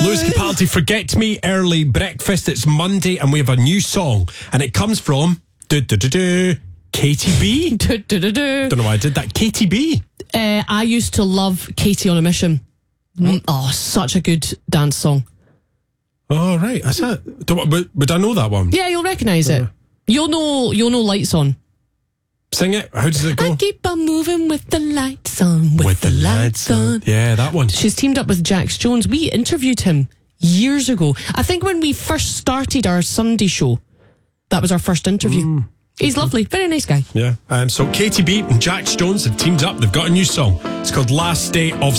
Lewis Capaldi, Forget Me, Early Breakfast. It's Monday and we have a new song and it comes from Katie B. Don't know why I did that. Katie B. I used to love Katie on a Mission. Oh, such a good dance song. Oh, right. That's it. Would I know that one? Yeah, you'll recognise it. You'll know Lights On. Sing it. How does it go? I keep on moving with the lights on. With the lights on. Yeah, that one. She's teamed up with Jax Jones. We interviewed him years ago. I think when we first started our Sunday show, that was our first interview. He's lovely. Very nice guy. Yeah. So Katie B and Jax Jones have teamed up. They've got a new song. It's called Last Day of